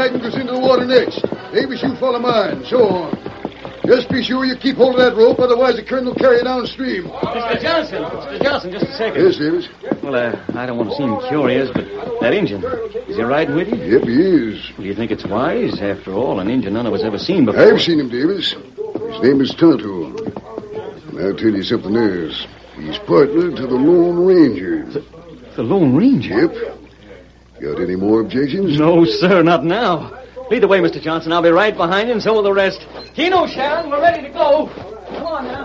wagon goes into the water next. Davis, you follow mine. So on. Just be sure you keep hold of that rope, otherwise the current will carry you downstream. Mr. Johnson, just a second. Yes, Davis? Well, I don't want to seem curious, but that Injun, is he riding with you? Yep, he is. Do you think it's wise? After all, an Injun none of us ever seen before. I've seen him, Davis. His name is Tonto. And I'll tell you something else. He's partner to the Lone Ranger. The Lone Ranger? Yep. Got any more objections? No, sir, not now. Lead the way, Mr. Johnson. I'll be right behind you, and so will the rest. Keno, Sharon, we're ready to go. Come on now.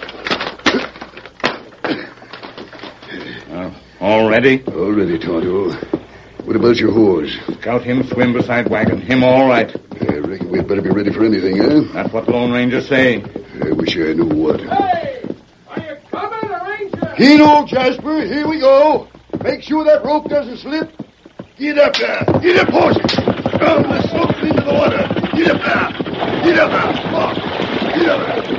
All ready? All ready, Tonto. What about your horse? Scout him swim beside wagon. Him all right. I reckon we'd better be ready for anything, huh? That's what the Lone Ranger say. I wish I knew what. Hey! Are you coming, the Ranger? Keno, Jasper, here we go. Make sure that rope doesn't slip. Get up there. Get up, horse. Down the slope into the water. Get up there. Get up there. Come on. Get up there.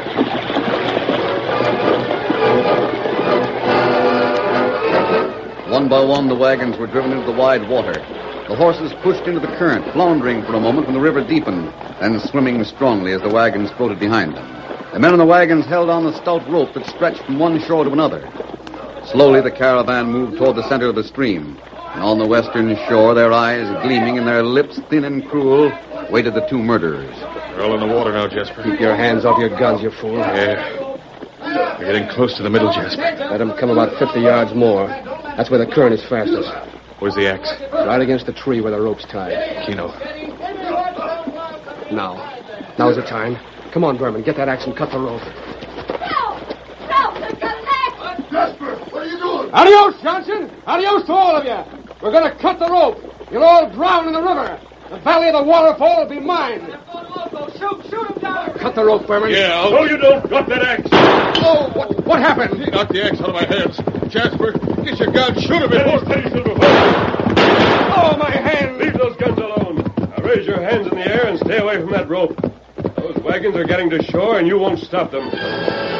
One by one, the wagons were driven into the wide water. The horses pushed into the current, floundering for a moment when the river deepened, then swimming strongly as the wagons floated behind them. The men in the wagons held on the stout rope that stretched from one shore to another. Slowly, the caravan moved toward the center of the stream. And on the western shore, their eyes gleaming and their lips thin and cruel, waited the two murderers. They're all in the water now, Jasper. Keep your hands off your guns, you fool. Yeah. We're getting close to the middle, Jasper. Let them come about 50 yards more. That's where the current is fastest. Where's the axe? Right against the tree where the rope's tied. Keno. Now's the time. Come on, Berman. Get that axe and cut the rope. Jasper, what are you doing? Adios, Johnson. Adios to all of you. We're going to cut the rope. You'll all drown in the river. The valley of the waterfall will be mine. Shoot him down. Cut the rope, Berman. Yeah, no, you don't. Drop that axe. Oh, what happened? He knocked the axe out of my hands. Jasper, get your gun. Shoot him before... Oh, my hand. Leave those guns alone. Now raise your hands in the air and stay away from that rope. Those wagons are getting to shore, and you won't stop them.